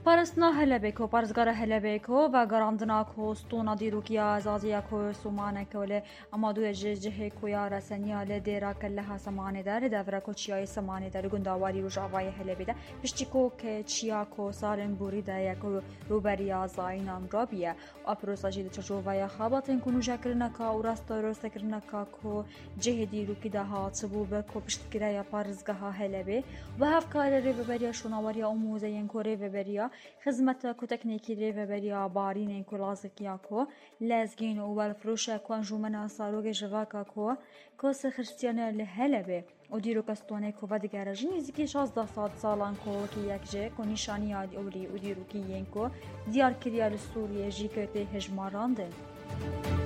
پارستنا هلبکو پارزگار هلبکو و گراندنا کو ستونا دیروکیا زازیا کو سومانه کوله اما دو جه کویا رسنیا ل دیرا کلها سمانه دار دورا کو چیای سمانه دار گنداواری رو جوای هلبیده پشتیکو که چیا کو سالن بوری دا یکو روبریا زاینام رابیه اپروسا جید چجوویا خاباتن کنو جکرنا کا وراستا روستکرنا کا کو جه دیروکی ده هاتبو به کو پشتگیریا پارزگاه هلبی و هفکار ریوبریا شوناوریا اموزین کو ریوبریا خدمت کو تکنیکی ریوبریا بارین کو لازکیا کو لازگین و والفروشا کو انجمنا ساروگ جواکا کو سخرستیانه لهلبه و دیرو کستونه کو ودگرجین زیکی 16 سالان کو کی یکجه کو نشانی اد اولی و دیرو کی ین کو دیار کریا سوریه جی کته هجماراند